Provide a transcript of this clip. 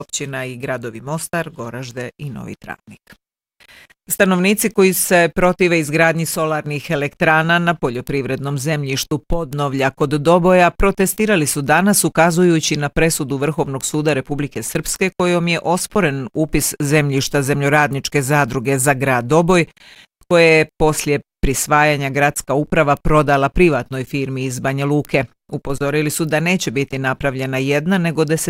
općina i gradovi Mostar, Goražde i Novi Travnik. Stanovnici koji se protive izgradnji solarnih elektrana na poljoprivrednom zemljištu Podnovlja kod Doboja protestirali su danas ukazujući na presudu Vrhovnog suda Republike Srpske kojom je osporen upis zemljišta zemljoradničke zadruge za grad Doboj, koje je poslije prisvajanja gradska uprava prodala privatnoj firmi iz Banja Luke. Upozorili su da neće biti napravljena jedna, nego